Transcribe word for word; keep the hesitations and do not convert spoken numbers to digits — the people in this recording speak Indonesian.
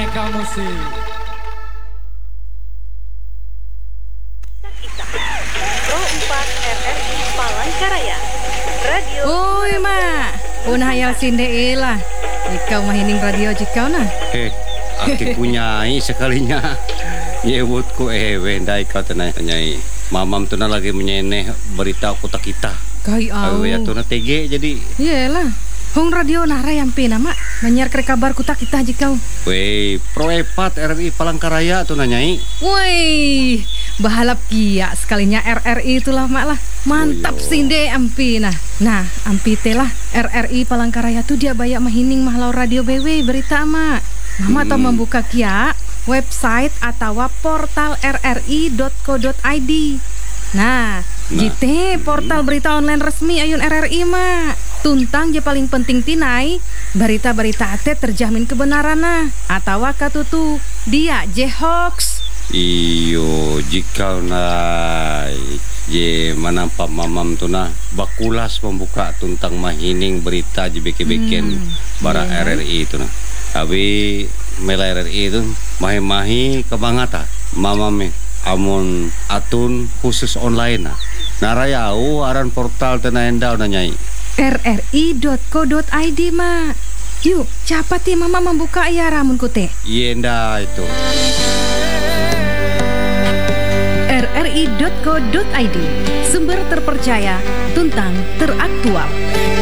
Aneka Musik. Pro empat R R I Palangkaraya. Radio. Oi mak, punah hayal sinde lah. Ikau mahining radio jikau nah. Eh, aki punyai sekalinya. Yewutku ewe ndai kau tenai nyai. Mamam tu na lagi menyeneh berita kota kita. Kai au. Awe ya tu na tege jadi. Iyalah. Hong radio nara yampe nama banyak ke kabar kuta kita jikau. Wei, Pro empat R R I Palangkaraya tu na nyai. Woi, bahalap kia sekalinya R R I itulah mak lah. Mantap Oh, yo. sinde ampi nah. Nah, ampi telah R R I Palangkaraya tu dia banyak mahining mahlau radio B W berita mak. Mama Hmm. tau membuka kia website atau portal r r i dot co dot i d. Nah, Nah. jite portal berita online resmi ayun R R I mak. Tuntang je paling penting tinai berita-berita ate terjamin kebenaran nah atau katutu dia je hoax. Iyo, jika na je manampak mamam tu na bakulas membuka tentang mahining berita je beke-beken Hmm, bara iya. R R I tu na. Tapi mela R R I tu mahi-mahi kebangata mamam amun atun khusus online na. Narayau aran portal tena endau na nyai. r r i dot co dot i d mak. Yuk, cepat ya mama membuka ya ramun kute. Yenda itu. r r i dot co dot i d, sumber terpercaya, tuntang teraktual.